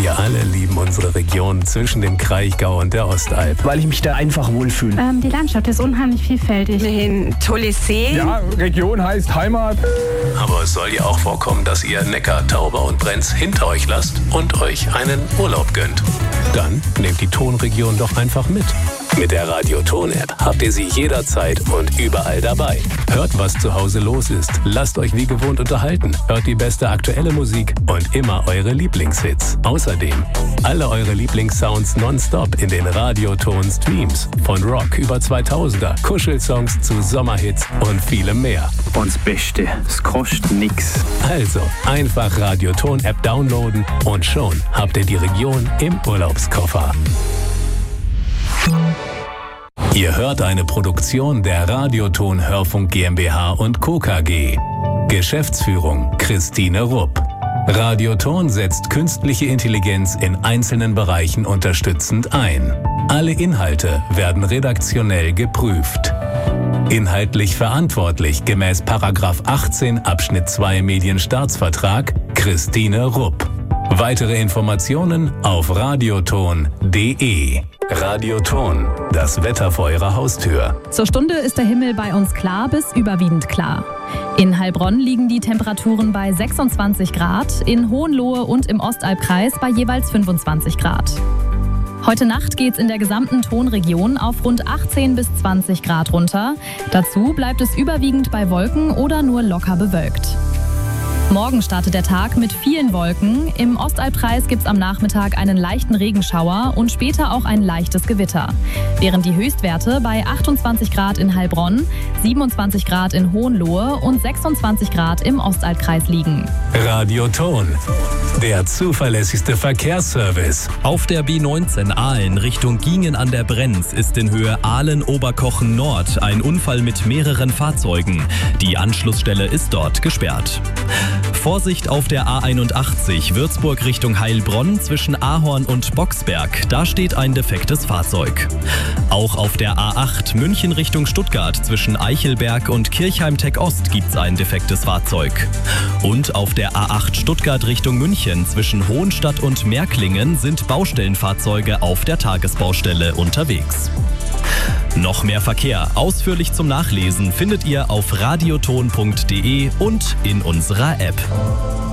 Wir alle lieben unsere Region zwischen dem Kraichgau und der Ostalb. Weil ich mich da einfach wohlfühle. Die Landschaft ist unheimlich vielfältig. Ein tolles See. Ja, Region heißt Heimat. Aber es soll ja auch vorkommen, dass ihr Neckar, Tauber und Brenz hinter euch lasst und euch einen Urlaub gönnt. Dann nehmt die Tonregion doch einfach mit. Mit der Radio-Ton-App habt ihr sie jederzeit und überall dabei. Hört, was zu Hause los ist. Lasst euch wie gewohnt unterhalten. Hört die beste aktuelle Musik und immer eure Lieblingshits. Außerdem alle eure Lieblingssounds nonstop in den Radio-Ton-Streams. Von Rock über 2000er, Kuschelsongs zu Sommerhits und vielem mehr. Und das Beste, es kostet nix. Also einfach Radio-Ton-App downloaden und schon habt ihr die Region im Urlaubskoffer. Ihr hört eine Produktion der Radioton Hörfunk GmbH und Co. KG. Geschäftsführung Christine Rupp. Radioton setzt künstliche Intelligenz in einzelnen Bereichen unterstützend ein. Alle Inhalte werden redaktionell geprüft. Inhaltlich verantwortlich gemäß § 18 Abschnitt 2 Medienstaatsvertrag Christine Rupp. Weitere Informationen auf radioton.de. Radioton, das Wetter vor Ihrer Haustür. Zur Stunde ist der Himmel bei uns klar bis überwiegend klar. In Heilbronn liegen die Temperaturen bei 26 Grad, in Hohenlohe und im Ostalbkreis bei jeweils 25 Grad. Heute Nacht geht's in der gesamten Tonregion auf rund 18 bis 20 Grad runter. Dazu bleibt es überwiegend bei Wolken oder nur locker bewölkt. Morgen startet der Tag mit vielen Wolken. Im Ostalbkreis gibt es am Nachmittag einen leichten Regenschauer und später auch ein leichtes Gewitter. Während die Höchstwerte bei 28 Grad in Heilbronn, 27 Grad in Hohenlohe und 26 Grad im Ostalbkreis liegen. Radioton, der zuverlässigste Verkehrsservice. Auf der B19 Aalen Richtung Giengen an der Brenz ist in Höhe Aalen-Oberkochen Nord ein Unfall mit mehreren Fahrzeugen. Die Anschlussstelle ist dort gesperrt. Vorsicht auf der A81 Würzburg Richtung Heilbronn zwischen Ahorn und Boxberg. Da steht ein defektes Fahrzeug. Auch auf der A8 München Richtung Stuttgart zwischen Eichelberg und Kirchheim-Tech Ost gibt's ein defektes Fahrzeug. Und auf der A8 Stuttgart Richtung München zwischen Hohenstadt und Märklingen sind Baustellenfahrzeuge auf der Tagesbaustelle unterwegs. Noch mehr Verkehr, ausführlich zum Nachlesen, findet ihr auf radioton.de und in unserer App.